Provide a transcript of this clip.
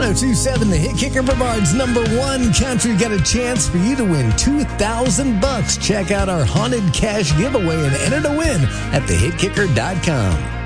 1027 The Hit Kicker provides number one country. Got a chance for you to win $2,000. Check out our haunted cash giveaway and enter to win at thehitkicker.com.